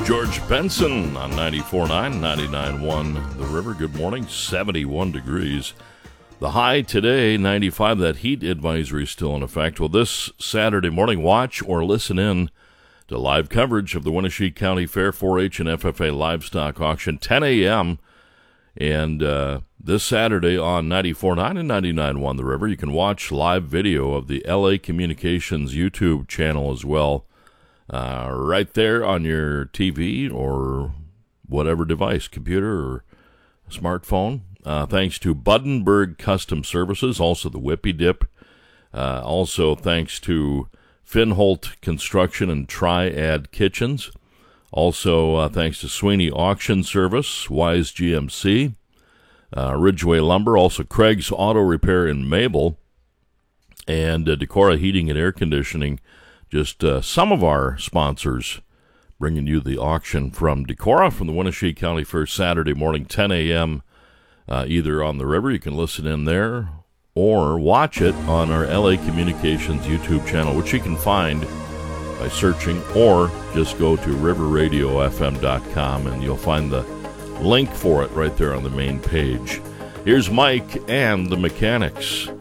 George Benson on 94.9, 99.1 The River. Good morning, 71 degrees. The high today, 95. That heat advisory is still in effect. Well, this Saturday morning, watch or listen in to live coverage of the Wenatchee County Fair 4-H and FFA Livestock Auction, 10 a.m. And this Saturday on 94.9 and 99.1 The River, you can watch live video of the LA Communications YouTube channel as well. Right there on your TV or whatever device, computer or smartphone. Thanks to Buddenberg Custom Services, also the Whippy Dip. Also thanks to Finholt Construction and Triad Kitchens. Also thanks to Sweeney Auction Service, Wise GMC, Ridgeway Lumber, also Craig's Auto Repair in Mabel, and Decorah Heating and Air Conditioning. Just some of our sponsors bringing you the auction from Decorah from the Wenatchee County Fair Saturday morning, 10 a.m., either on the river, you can listen in there, or watch it on our LA Communications YouTube channel, which you can find by searching, or just go to riverradiofm.com and you'll find the link for it right there on the main page. Here's Mike and the Mechanics.